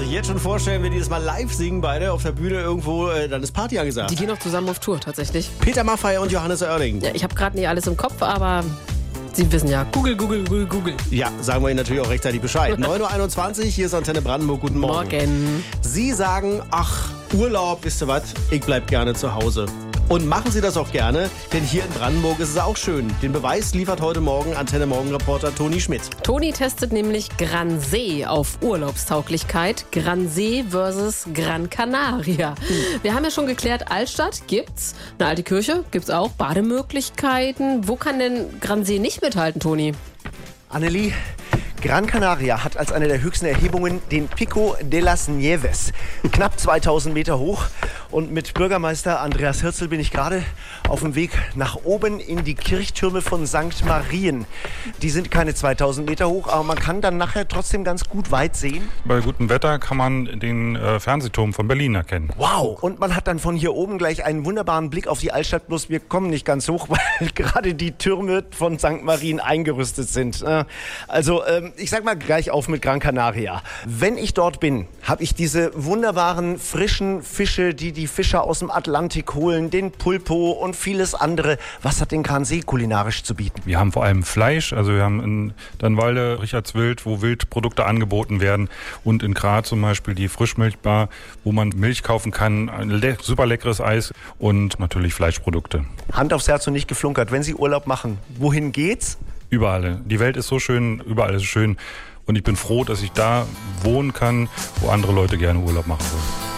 sich jetzt schon vorstellen, wenn die das mal live singen, beide auf der Bühne irgendwo, dann ist Party angesagt. Die gehen auch zusammen auf Tour, tatsächlich. Peter Maffay und Johannes Oerling. Ja, ich habe gerade nicht alles im Kopf, aber Sie wissen ja. Google. Ja, sagen wir Ihnen natürlich auch rechtzeitig Bescheid. 9.21 Uhr, hier ist Antenne Brandenburg. Guten Morgen. Morgen. Sie sagen, ach, Urlaub, wisst ihr was, ich bleib gerne zu Hause. Und machen Sie das auch gerne, denn hier in Brandenburg ist es auch schön. Den Beweis liefert heute Morgen Antenne-Morgen-Reporter Toni Schmidt. Toni testet nämlich Gran See auf Urlaubstauglichkeit. Gran See versus Gran Canaria. Wir haben ja schon geklärt, Altstadt gibt's, eine alte Kirche gibt's auch, Bademöglichkeiten. Wo kann denn Gran See nicht mithalten, Toni? Annelie, Gran Canaria hat als eine der höchsten Erhebungen den Pico de las Nieves. Knapp 2000 Meter hoch. Und mit Bürgermeister Andreas Hirzel bin ich gerade auf dem Weg nach oben in die Kirchtürme von St. Marien. Die sind keine 2000 Meter hoch, aber man kann dann nachher trotzdem ganz gut weit sehen. Bei gutem Wetter kann man den Fernsehturm von Berlin erkennen. Wow! Und man hat dann von hier oben gleich einen wunderbaren Blick auf die Altstadt. Bloß wir kommen nicht ganz hoch, weil gerade die Türme von St. Marien eingerüstet sind. Also ich sag mal gleich auf mit Gran Canaria. Wenn ich dort bin, habe ich diese wunderbaren frischen Fische, die Fischer aus dem Atlantik holen, den Pulpo und vieles andere. Was hat den Gran See kulinarisch zu bieten? Wir haben vor allem Fleisch, also wir haben in Dannwalde Richardswild, wo Wildprodukte angeboten werden, und in Graz zum Beispiel die Frischmilchbar, wo man Milch kaufen kann, ein super leckeres Eis und natürlich Fleischprodukte. Hand aufs Herz und nicht geflunkert. Wenn Sie Urlaub machen, wohin geht's? Überall. Die Welt ist so schön, überall ist es schön, und ich bin froh, dass ich da wohnen kann, wo andere Leute gerne Urlaub machen wollen.